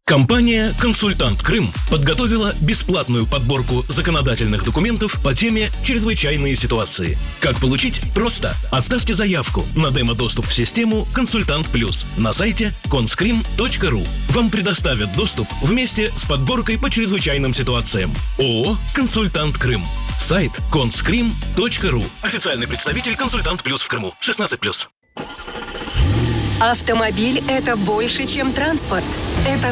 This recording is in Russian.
Компания «Консультант Крым» подготовила бесплатную подборку законодательных документов по теме «Чрезвычайные ситуации». Как получить? Просто. Оставьте заявку на демо-доступ в систему «Консультант Плюс» на сайте conskrim.ru. Вам предоставят доступ вместе с подборкой по чрезвычайным ситуациям. ООО «Консультант Крым». Сайт conskrim.ru. Официальный представитель «Консультант Плюс» в Крыму. 16+. Автомобиль – это больше, чем транспорт. Это